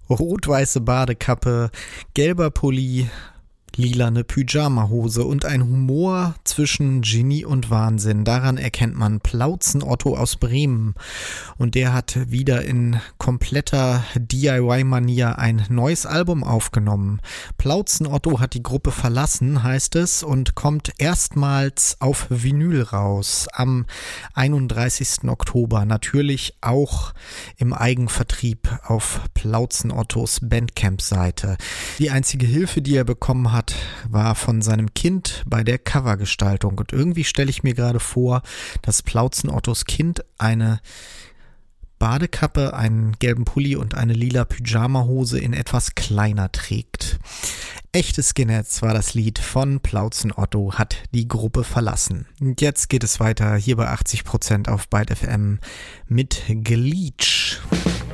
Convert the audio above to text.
Rot-weiße Badekappe, gelber Pulli, lilane Pyjamahose und ein Humor zwischen Genie und Wahnsinn. Daran erkennt man Plauzen Otto aus Bremen. Und der hat wieder in kompletter DIY-Manier ein neues Album aufgenommen. Plauzen Otto hat die Gruppe verlassen, heißt es, und kommt erstmals auf Vinyl raus am 31. Oktober. Natürlich auch im Eigenvertrieb auf Plauzen Ottos Bandcamp-Seite. Die einzige Hilfe, die er bekommen hat, war von seinem Kind bei der Covergestaltung. Und irgendwie stelle ich mir gerade vor, dass Plauzen Ottos Kind eine Badekappe, einen gelben Pulli und eine lila Pyjamahose in etwas kleiner trägt. Echte Skinheads war das Lied von Plauzen Otto, hat die Gruppe verlassen. Und jetzt geht es weiter hier bei 80% auf Byte FM mit Gleech.